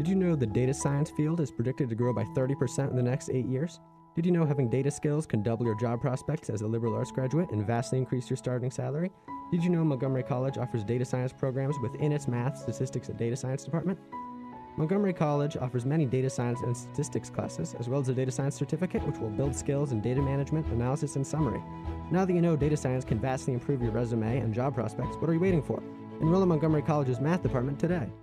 Did you know the data science field is predicted to grow by 30% in the next 8 years? Did you know having data skills can double your job prospects as a liberal arts graduate and vastly increase your starting salary? Did you know Montgomery College offers data science programs within its math, statistics, and data science department? Montgomery College offers many data science and statistics classes, as well as a data science certificate, which will build skills in data management, analysis, and summary. Now that you know data science can vastly improve your resume and job prospects, what are you waiting for? Enroll in Montgomery College's math department today.